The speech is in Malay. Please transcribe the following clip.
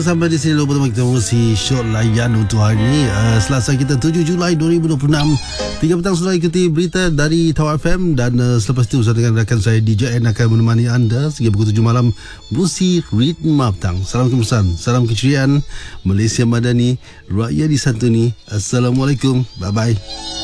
Sampai di sini dulu bersama kita si Syok Layan untuk hari ini Selasa kita 7 Julai 2026 3 petang sudah ikuti berita dari Tawar FM. Dan selepas itu bersama dengan rakan saya DJ N akan menemani anda sehingga pukul 7 malam Musi Ritma Petang. Salam kebesaran, salam keceriaan. Malaysia Madani, rakyat disantuni. Assalamualaikum, bye bye.